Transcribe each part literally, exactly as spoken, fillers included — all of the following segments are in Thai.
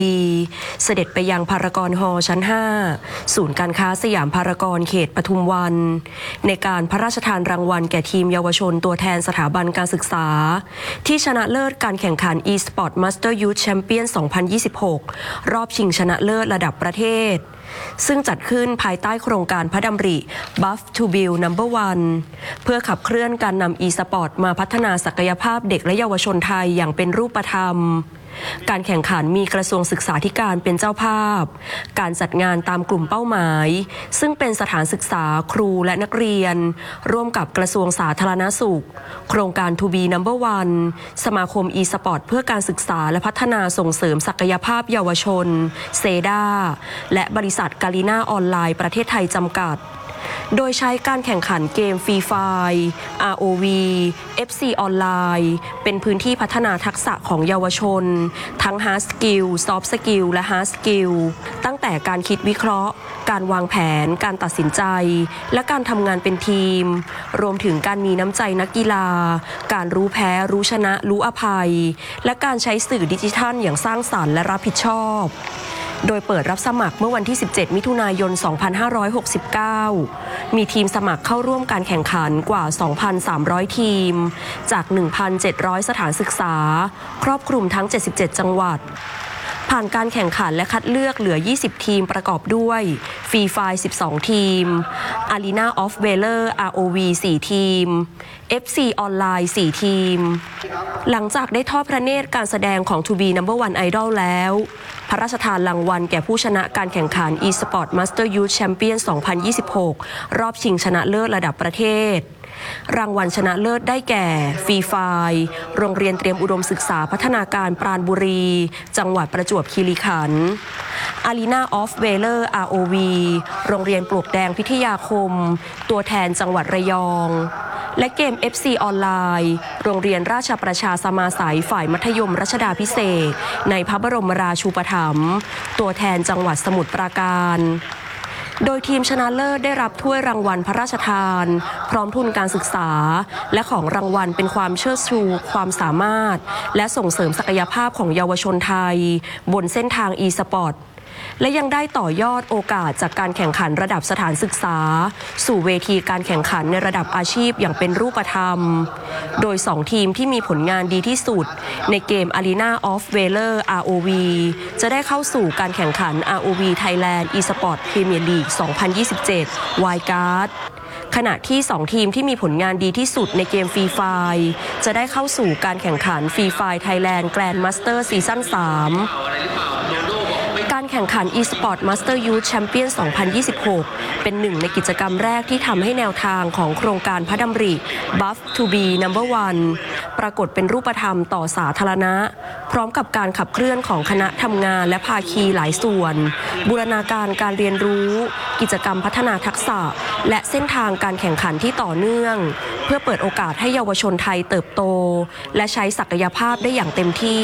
เสด็จไปยังพารากอนฮอลล์ชั้นห้าศูนย์การค้าสยามพารากอนเขตปทุมวันในการพระราชทานรางวัลแก่ทีมเยาวชนตัวแทนสถาบันการศึกษาที่ชนะเลิศการแข่งขัน e-sport Master Youth Champion สองพันยี่สิบหก รอบชิงชนะเลิศระดับประเทศซึ่งจัดขึ้นภายใต้โครงการพระดำริ Buff to Build นัมเบอร์ วัน เพื่อขับเคลื่อนการนำ e-sport มาพัฒนาศักยภาพเด็กและเยาวชนไทยอย่างเป็นรูปธรรมการแข่งขันมีกระทรวงศึกษาธิการเป็นเจ้าภาพการจัดงานตามกลุ่มเป้าหมายซึ่งเป็นสถานศึกษาครูและนักเรียนร่วมกับกระทรวงสาธารณสุขโครงการ To Be นัมเบอร์ วัน สมาคม e-sport เพื่อการศึกษาและพัฒนาส่งเสริมศักยภาพเยาวชนเซดาและบริษัทกาลิน่าออนไลน์ประเทศไทยจำกัดโดยใช้การแข่งขันเกมฟรีไฟร์ อาร์ โอ วี เอฟ ซี ออนไลน์เป็นพื้นที่พัฒนาทักษะของเยาวชนทั้ง Hard Skill Soft Skill และ Hard Skill ตั้งแต่การคิดวิเคราะห์การวางแผนการตัดสินใจและการทำงานเป็นทีมรวมถึงการมีน้ำใจนักกีฬาการรู้แพ้รู้ชนะรู้อภัยและการใช้สื่อดิจิทัลอย่างสร้างสรรค์และรับผิดชอบโดยเปิดรับสมัครเมื่อวันที่สิบเจ็ดมิถุนายนสองพันห้าร้อยหกสิบเก้ามีทีมสมัครเข้าร่วมการแข่งขันกว่า สองพันสามร้อย ทีมจาก หนึ่งพันเจ็ดร้อย สถานศึกษาครอบคลุมทั้งเจ็ดสิบเจ็ดจังหวัดผ่านการแข่งขันและคัดเลือกเหลือยี่สิบทีมประกอบด้วยฟรีไฟร์ สิบสอง ทีม Arena of Valor อาร์ โอ วี สี่ ทีม เอฟ ซี ออนไลน์ สี่ ทีมหลังจากได้ทอดพระเนตรการแสดงของ To Be นัมเบอร์ วัน Idol แล้วพระราชทานรางวัลแก่ผู้ชนะการแข่งขัน e-sport Master Youth Champion สองพันยี่สิบหก รอบชิงชนะเลิศระดับประเทศรางวัลชนะเลิศได้แก่ฟรีไฟร์โรงเรียนเตรียมอุดมศึกษาพัฒนาการปราณบุรีจังหวัดประจวบคีรีขันธ์ Arena of Valor อาร์ โอ วี โรงเรียนปลวกแดงพิทยาคมตัวแทนจังหวัดระยองและเกม เอฟ ซี ออนไลน์โรงเรียนราชประชาสมาสัยฝ่ายมัธยมรัชดาภิเษกในพระบรมราชูปถัมภ์ตัวแทนจังหวัดสมุทรปราการโดยทีมชนะเลิศได้รับถ้วยรางวัลพระราชทานพร้อมทุนการศึกษาและของรางวัลเป็นความเชิดชูความสามารถและส่งเสริมศักยภาพของเยาวชนไทยบนเส้นทาง e-sport และยังได้ต่อยอดโอกาสจากการแข่งขันระดับสถานศึกษาสู่เวทีการแข่งขันในระดับอาชีพอย่างเป็นรูปธรรมโดยสองทีมที่มีผลงานดีที่สุดในเกม Arena of Valor อาร์ โอ วี จะได้เข้าสู่การแข่งขัน อาร์ โอ วี Thailand e-sport Premier League สองพันยี่สิบเจ็ด Wildcard ขณะที่สองทีมที่มีผลงานดีที่สุดในเกมฟรีไฟร์จะได้เข้าสู่การแข่งขันฟรีไฟร์ Thailand Grandmaster ซีซั่น สามการแข่งขัน e-sport Master Youth Champion สองพันยี่สิบหก เป็นหนึ่งในกิจกรรมแรกที่ทำให้แนวทางของโครงการพระดำริ Buff to Be นัมเบอร์ วัน ปรากฏเป็นรูปธรรมต่อสาธารณะพร้อมกับการขับเคลื่อนของคณะทำงานและภาคีหลายส่วนบูรณาการการเรียนรู้กิจกรรมพัฒนาทักษะและเส้นทางการแข่งขันที่ต่อเนื่องเพื่อเปิดโอกาสให้เยาวชนไทยเติบโตและใช้ศักยภาพได้อย่างเต็มที่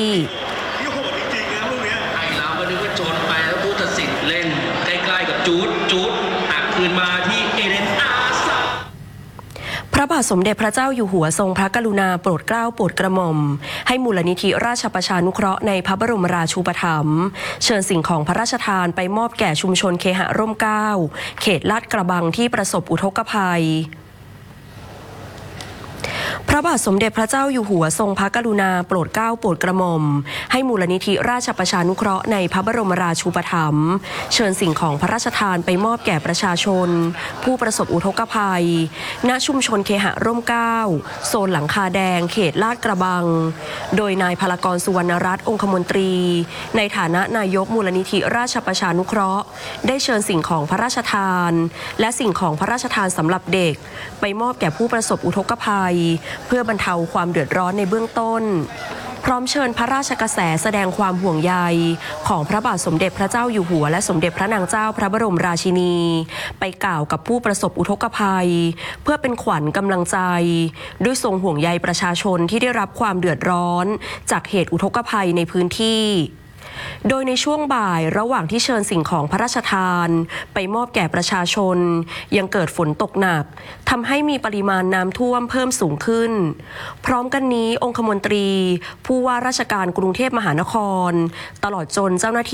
จูดจูดหักคืนมาที่เอเดนอาซาพระบาทสมเด็จพระเจ้าอยู่หัวทรงพระกรุณาโปรดเกล้าโปรดกระหม่อมให้มูลนิธิราชประชานุเคราะห์ในพระบรมราชูปถัมภ์เชิญสิ่งของพระราชทานไปมอบแก่ชุมชนเคหะร่มเกล้าเขตลาดกระบังที่ประสบอุทกภัยพระบาทสมเด็จพระเจ้าอยู่หัวทรงพระกรุณาโปรดเกล้าโปรดกระหม่อมให้มูลนิธิราชประชานุเคราะห์ในพระบรมราชูปถัมภ์เชิญสิ่งของพระราชทานไปมอบแก่ประชาชนผู้ประสบอุทกภัยณชุมชนเคหะร่มเกล้าโซนหลังคาแดงเขตลาดกระบังโดยนายพลากรสุวรรณรัตน์องคมนตรีในฐานะนายกมูลนิธิราชประชานุเคราะห์ได้เชิญสิ่งของพระราชทานและสิ่งของพระราชทานสำหรับเด็กไปมอบแก่ผู้ประสบอุทกภัยเพื่อบรรเทาความเดือดร้อนในเบื้องต้นพร้อมเชิญพระราชกระแสแสดงความห่วงใยของพระบาทสมเด็จพระเจ้าอยู่หัวและสมเด็จพระนางเจ้าพระบรมราชินีไปกล่าวกับผู้ประสบอุทกภัยเพื่อเป็นขวัญกำลังใจด้วยทรงห่วงใยประชาชนที่ได้รับความเดือดร้อนจากเหตุอุทกภัยในพื้นที่ โดยในช่วงบ่ายระหว่างที่เชิญสิ่งของพระราชทานไปมอบแก่ประชาชนยังเกิดฝนตกหนักทำให้มีปริมาณน้ำท่วมเพิ่มสูงขึ้นพร้อมกันนี้องคมนตรีผู้ว่าราชการกรุงเทพมหานครตลอดจนเจ้าหน้าที่